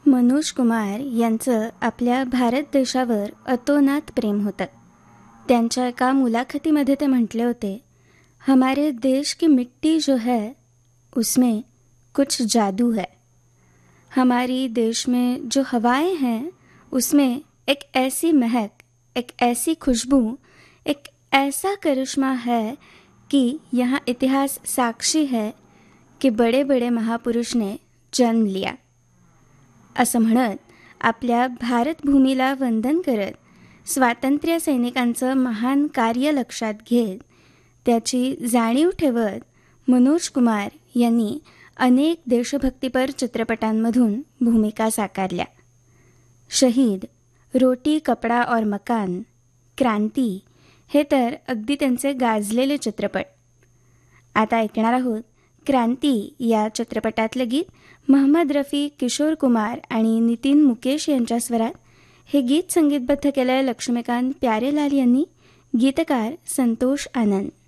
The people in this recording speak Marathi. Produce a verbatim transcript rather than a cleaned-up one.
मनोज कुमार यांचं आपल्या भारत देशावर अतोनात प्रेम होतं. त्यांच्या एका मुलाखतीमध्ये ते म्हटले होते, हमारे देश की मिट्टी जो है उसमें कुछ जादू है. हमारी देश में जो हवाएं हैं उसमें एक ऐसी महक, एक ऐसी खुशबू, एक ऐसा करिश्मा है कि यहाँ इतिहास साक्षी है कि बड़े बड़े महापुरुष ने जन्म लिया. असं म्हणत आपल्या भारतभूमीला वंदन करत स्वातंत्र्य सैनिकांचं महान कार्य लक्षात घेत त्याची जाणीव ठेवत मनोज कुमार यांनी अनेक देशभक्तीपर चित्रपटांमधून भूमिका साकारल्या. शहीद, रोटी कपडा और मकान, क्रांती हे तर अगदी त्यांचे गाजलेले चित्रपट. आता ऐकणार आहोत क्रांती या चित्रपटातलं गीत. मोहम्मद रफी, किशोर कुमार आणि नितीन मुकेश यांच्या स्वरात हे गीत संगीतबद्ध केलं आहे लक्ष्मीकांत प्यारेलाल यांनी. गीतकार संतोष आनंद.